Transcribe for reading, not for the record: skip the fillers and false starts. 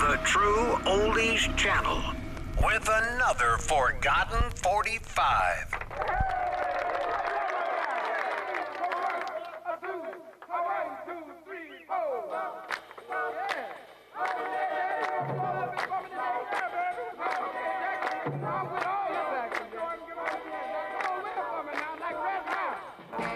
The True Oldies Channel with another Forgotten 45.